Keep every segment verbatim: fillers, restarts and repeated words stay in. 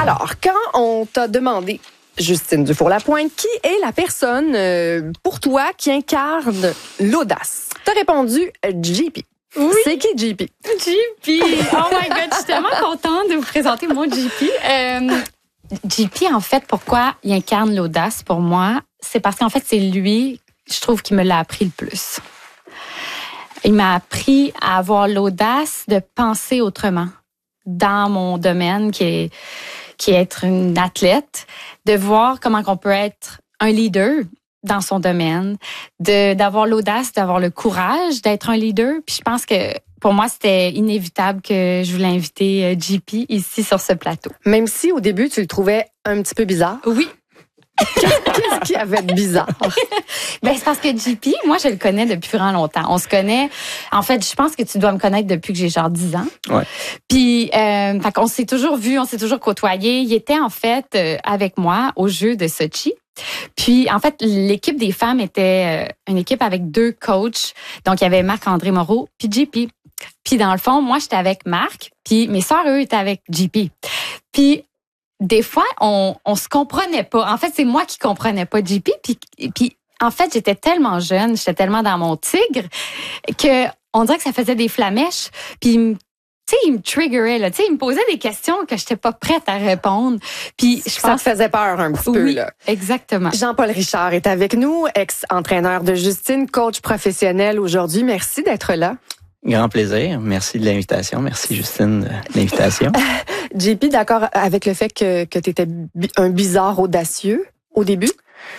Alors, quand on t'a demandé, Justine Dufour-Lapointe, qui est la personne euh, pour toi qui incarne l'audace, t'as répondu J P. Oui. C'est qui J P? J P. Oh my God, je suis tellement contente de vous présenter mon J P. Euh, J P, en fait, pourquoi il incarne l'audace pour moi? C'est parce qu'en fait, c'est lui, je trouve, qui me l'a appris le plus. Il m'a appris à avoir l'audace de penser autrement dans mon domaine qui est, qui est être une athlète, de voir comment on peut être un leader dans son domaine, de d'avoir l'audace, d'avoir le courage d'être un leader. Puis je pense que pour moi, c'était inévitable que je voulais inviter J P ici sur ce plateau. Même si au début, tu le trouvais un petit peu bizarre. Oui. Qu'est-ce qu'il y avait de bizarre? Ben, c'est parce que J P, moi, je le connais depuis vraiment longtemps. On se connaît. En fait, je pense que tu dois me connaître depuis que j'ai genre dix ans. Ouais. Puis, euh, fait qu'on s'est toujours vu, on s'est toujours côtoyé. Il était, en fait, euh, avec moi au jeu de Sochi. Puis, en fait, l'équipe des femmes était euh, une équipe avec deux coachs. Donc, il y avait Marc-André Moreau puis J P. Puis, dans le fond, moi, j'étais avec Marc. Puis, mes sœurs, eux, étaient avec J P. Puis, des fois, on on se comprenait pas. En fait, c'est moi qui comprenais pas J P. Puis, puis en fait, j'étais tellement jeune, j'étais tellement dans mon tigre que on dirait que ça faisait des flamèches. Puis, tu sais, il me triggerait, là. Tu sais, il me posait des questions que j'étais pas prête à répondre. Puis, je Ça pense... te faisait peur un petit oui, peu, là. Exactement. Jean-Paul Richard est avec nous, ex-entraîneur de Justine, coach professionnel aujourd'hui. Merci d'être là. Grand plaisir. Merci de l'invitation. Merci, Justine, de l'invitation. J P, d'accord avec le fait que, que tu étais un bizarre audacieux au début?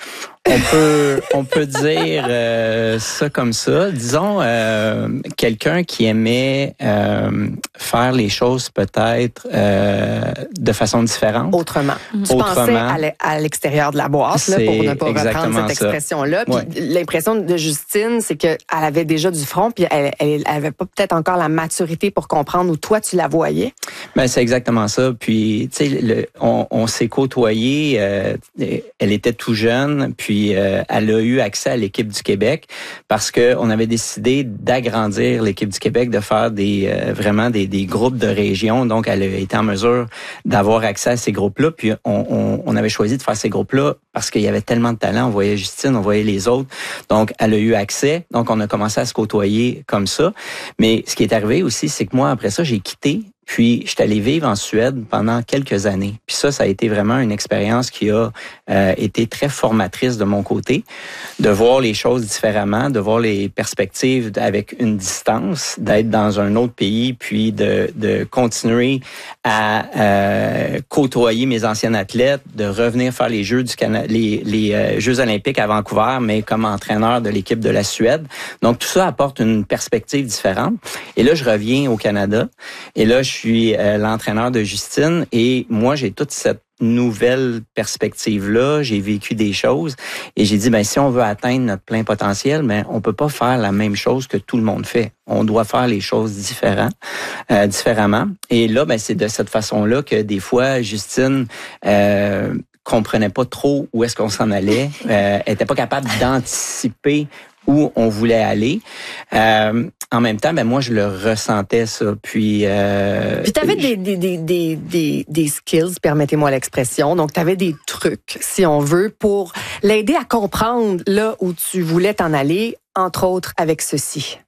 On peut, on peut dire euh, ça comme ça. Disons, euh, quelqu'un qui aimait euh, faire les choses peut-être euh, de façon différente. Autrement. Mm-hmm. Tu pensais à l'extérieur de la boîte, là, pour ne pas reprendre cette expression-là. Puis ouais. L'impression de Justine, c'est qu'elle avait déjà du front, puis elle, elle, elle avait pas peut-être encore la maturité pour comprendre où toi, tu la voyais. Ben, c'est exactement ça. Puis, tu sais, on, on s'est côtoyés. Euh, elle était tout jeune, puis Euh, elle a eu accès à l'équipe du Québec parce que on avait décidé d'agrandir l'équipe du Québec, de faire des euh, vraiment des, des groupes de régions. Donc, elle a été en mesure d'avoir accès à ces groupes-là. Puis, on, on, on avait choisi de faire ces groupes-là parce qu'il y avait tellement de talent. On voyait Justine, on voyait les autres. Donc, elle a eu accès. Donc, on a commencé à se côtoyer comme ça. Mais ce qui est arrivé aussi, c'est que moi, après ça, j'ai quitté. Puis, je suis allé vivre en Suède pendant quelques années. Puis ça, ça a été vraiment une expérience qui a euh, été très formatrice de mon côté, de voir les choses différemment, de voir les perspectives avec une distance, d'être dans un autre pays, puis de, de continuer à euh, côtoyer mes anciens athlètes, de revenir faire les Jeux du Canada, les, les euh, Jeux olympiques à Vancouver, mais comme entraîneur de l'équipe de la Suède. Donc, tout ça apporte une perspective différente. Et là, je reviens au Canada. Et là, je Je suis euh, l'entraîneur de Justine et moi, j'ai toute cette nouvelle perspective-là. J'ai vécu des choses et j'ai dit, ben si on veut atteindre notre plein potentiel, ben on peut pas faire la même chose que tout le monde fait. On doit faire les choses différents, euh, différemment. Et là, ben c'est de cette façon-là que des fois, Justine euh, comprenait pas trop où est-ce qu'on s'en allait, euh, était pas capable d'anticiper où on voulait aller. Euh, en même temps, ben moi, je le ressentais, ça. Puis, euh, Puis t'avais des, des, des, des, des, des skills, permettez-moi l'expression. Donc, t'avais des trucs, si on veut, pour l'aider à comprendre là où tu voulais t'en aller, entre autres avec ceci.